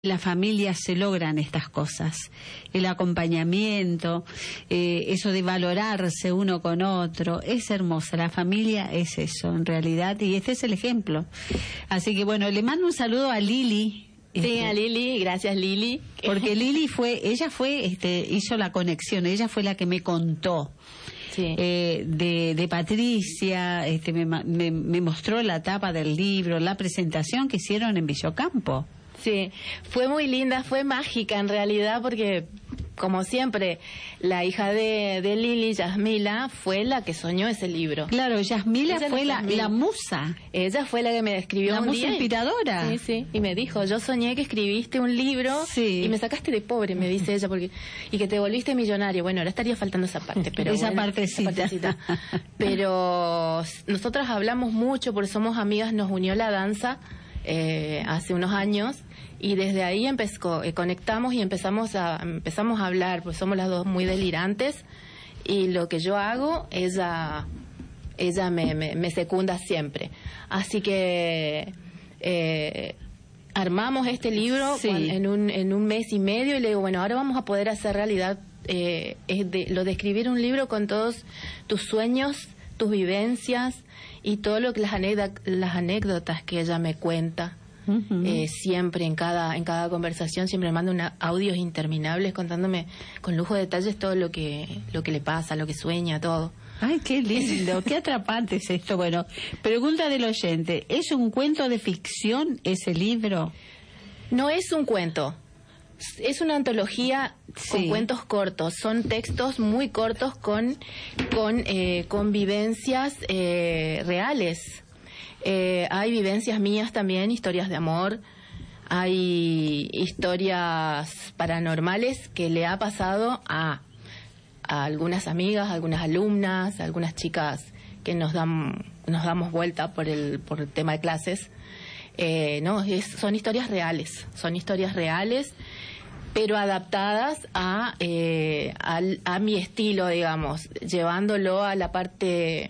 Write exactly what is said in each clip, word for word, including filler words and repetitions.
la familia se logran estas cosas, el acompañamiento, eh, eso de valorarse uno con otro, es hermosa, la familia es eso en realidad, y este es el ejemplo. Así que bueno, le mando un saludo a Lili. Sí, este, a Lili, gracias Lili. Porque Lili fue, ella fue, este, hizo la conexión, ella fue la que me contó. Sí. Eh, de, de Patricia, este, me, me, me mostró la tapa del libro, la presentación que hicieron en Villocampo. Sí, fue muy linda, fue mágica en realidad porque, como siempre, la hija de, de Lili, Yasmila, fue la que soñó ese libro. Claro, Yasmila ella fue la, la musa. Ella fue la que me escribió la un musa día. inspiradora. Sí, sí, y me dijo, yo soñé que escribiste un libro sí. y me sacaste de pobre, me dice ella, porque y que te volviste millonario. Bueno, ahora estaría faltando esa parte, pero esa, bueno, partecita. esa partecita. Pero nosotras hablamos mucho, porque somos amigas, nos unió la danza eh, hace unos años. Y desde ahí empezó, eh, conectamos y empezamos a empezamos a hablar, pues somos las dos muy delirantes, y lo que yo hago, ella ella me, me, me secunda siempre. Así que eh, armamos este libro sí. cuando, en un en un mes y medio, y le digo, bueno, ahora vamos a poder hacer realidad eh, es de, lo de escribir un libro con todos tus sueños, tus vivencias y todo lo que las anécdotas, las anécdotas que ella me cuenta. Uh-huh. Eh, siempre en cada en cada conversación siempre me manda una, audios interminables contándome con lujo de detalles todo lo que lo que le pasa, lo que sueña, todo. Ay, qué lindo, qué atrapante es esto. Bueno, pregunta del oyente, ¿es un cuento de ficción ese libro? No es un cuento, es una antología sí. con cuentos cortos, son textos muy cortos con con eh, con vivencias eh, reales. Eh, hay vivencias mías también, historias de amor, hay historias paranormales que le ha pasado a, a algunas amigas, a algunas alumnas, a algunas chicas que nos dan nos damos vuelta por el por el tema de clases. Eh, no, es, son historias reales, son historias reales, pero adaptadas a, eh, a a mi estilo, digamos, llevándolo a la parte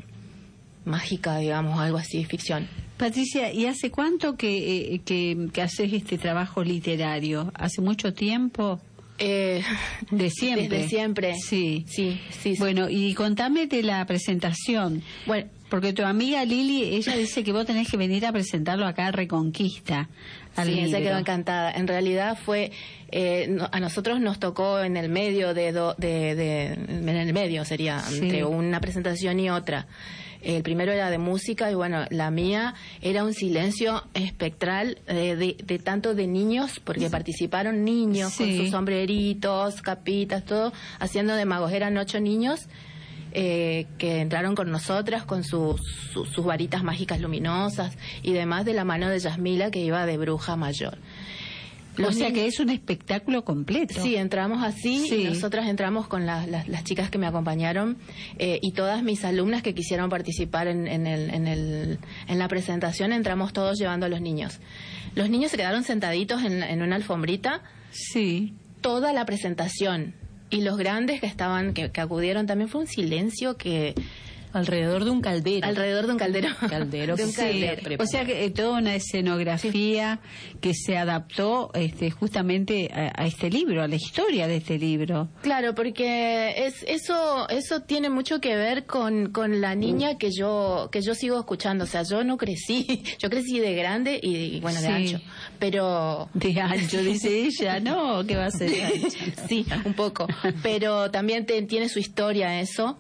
mágica, digamos, algo así, ficción. Patricia, ¿y hace cuánto que, eh, que, que haces este trabajo literario? ¿Hace mucho tiempo? Eh, de siempre. Desde siempre. Sí. Sí, sí, sí. Bueno, y contame de la presentación. Bueno, porque tu amiga Lili, ella dice que vos tenés que venir a presentarlo acá a Reconquista. Al sí, libro. ella quedó encantada. En realidad fue, eh, no, a nosotros nos tocó en el medio de, do, de, de en el medio sería, sí. entre una presentación y otra. El primero era de música y bueno, la mía era un silencio espectral eh, de, de tanto de niños, porque sí. participaron niños sí. con sus sombreritos, capitas, todo, haciendo demagogía. Eran ocho niños eh, que entraron con nosotras con sus, sus, sus varitas mágicas luminosas y demás, de la mano de Yasmila, que iba de bruja mayor. Los o sea que es un espectáculo completo. Sí, entramos así, sí. y nosotras entramos con la, la, las chicas que me acompañaron eh, y todas mis alumnas que quisieron participar en, en, el, en, el, en la presentación, entramos todos llevando a los niños. Los niños se quedaron sentaditos en, en una alfombrita sí. toda la presentación, y los grandes que estaban, que, que acudieron, también fue un silencio que... Alrededor de un caldero. Alrededor de un caldero. Caldero. de un sí, caldero. O sea que eh, toda una escenografía sí. que se adaptó este, justamente a, a este libro, a la historia de este libro. Claro, porque es eso eso tiene mucho que ver con, con la niña que yo que yo sigo escuchando. O sea, yo no crecí, yo crecí de grande y, y bueno, de sí. ancho. Pero... De ancho, dice ella, ¿no? ¿Qué va a ser de ancho? Sí, un poco. Pero también te, tiene su historia eso,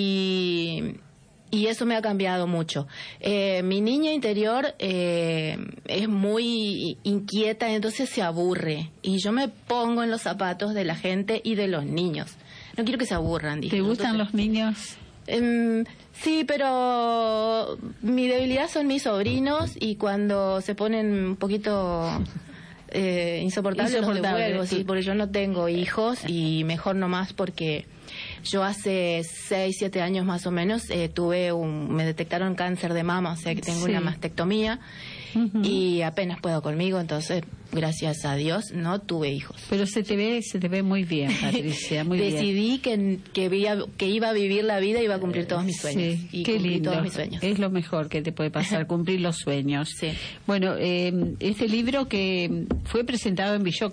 y... Y eso me ha cambiado mucho. Eh, mi niña interior eh, es muy inquieta, entonces se aburre. Y yo me pongo en los zapatos de la gente y de los niños. No quiero que se aburran. Dije. ¿Te gustan entonces, los niños? Eh, sí, pero mi debilidad son mis sobrinos, y cuando se ponen un poquito... Eh, insoportables, Insoportable, los devuelvo, sí, porque yo no tengo hijos y mejor nomás porque... Yo hace seis, siete años más o menos eh, tuve un, me detectaron cáncer de mama, o sea que tengo Sí. una mastectomía. Uh-huh. Y apenas puedo conmigo, entonces gracias a Dios no tuve hijos. Pero se te ve, se te ve muy bien, Patricia, muy Decidí bien. que que, veía, que iba a vivir la vida y iba a cumplir todos mis sueños. Sí, y qué cumplí lindo. todos mis sueños. Es lo mejor que te puede pasar, cumplir los sueños. Sí. Bueno, eh, este libro que fue presentado en Billoc